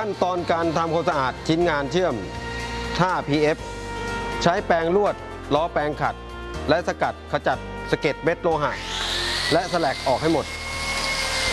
ขั้นตอนการทำความสะอาดชิ้นงานเชื่อมท่า PF ใช้แปรงลวดล้อแปรงขัดและสกัดขจัดสะเก็ดเม็ดโลหะและแสลกออกให้หมด